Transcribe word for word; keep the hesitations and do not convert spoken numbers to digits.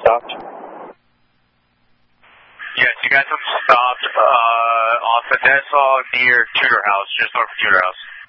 stopped? Yes, you guys have stopped uh, off the Nassau near Tudor House, just north of Tudor House.